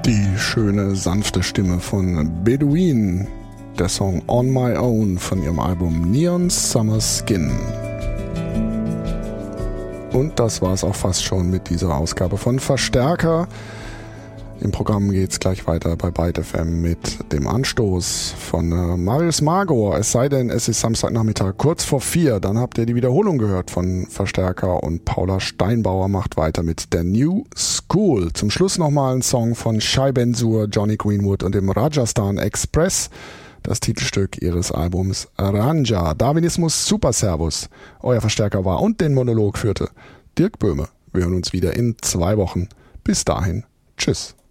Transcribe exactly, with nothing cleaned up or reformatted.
Die schöne, sanfte Stimme von Bedouin, der Song On My Own von ihrem Album Neon Summer Skin. Und das war es auch fast schon mit dieser Ausgabe von Verstärker. Im Programm geht es gleich weiter bei Byte F M mit dem Anstoß von äh, Marius Magor. Es sei denn, es ist Samstagnachmittag kurz vor vier. Dann habt ihr die Wiederholung gehört von Verstärker und Paula Steinbauer macht weiter mit der New School. Zum Schluss nochmal ein Song von Shai Ben-Zur, Johnny Greenwood und dem Rajasthan Express. Das Titelstück ihres Albums Ranja. Darwinismus Super Servus. Euer Verstärker war und den Monolog führte Dirk Böhme. Wir hören uns wieder in zwei Wochen. Bis dahin. Tschüss.